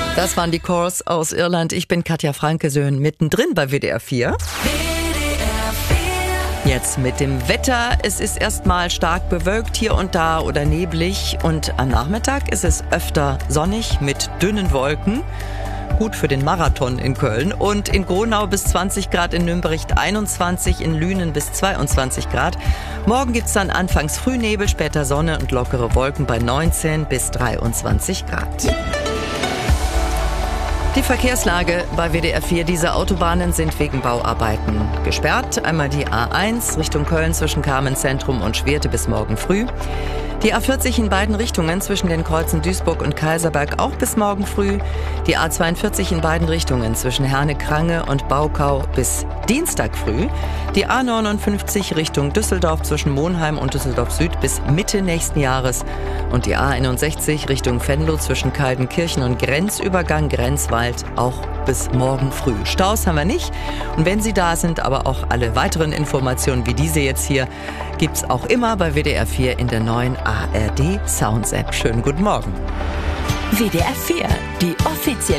Das waren die Corrs aus Irland. Ich bin Katja Frankesöhn, mittendrin bei WDR 4. Jetzt mit dem Wetter. Es ist erstmal stark bewölkt hier und da oder neblig. Und am Nachmittag ist es öfter sonnig mit dünnen Wolken. Gut für den Marathon in Köln. Und in Gronau bis 20 Grad, in Nürnberg 21, in Lünen bis 22 Grad. Morgen gibt's dann anfangs Frühnebel, später Sonne und lockere Wolken bei 19 bis 23 Grad. Die Verkehrslage bei WDR 4. Diese Autobahnen sind wegen Bauarbeiten gesperrt. Einmal die A1 Richtung Köln zwischen Carmenzentrum und Schwerte bis morgen früh. Die A40 in beiden Richtungen zwischen den Kreuzen Duisburg und Kaiserberg auch bis morgen früh. Die A42 in beiden Richtungen zwischen Herne-Krange und Baukau bis Dienstag früh. Die A59 Richtung Düsseldorf zwischen Monheim und Düsseldorf Süd bis Mitte nächsten Jahres. Und die A61 Richtung Venlo zwischen Kaldenkirchen und Grenzübergang Grenzwald auch bis morgen früh. Staus haben wir nicht. Und wenn sie da sind, aber auch alle weiteren Informationen wie diese jetzt hier, gibt's auch immer bei WDR 4 in der neuen ARD Sounds App. Schönen guten Morgen. WDR 4, die offizielle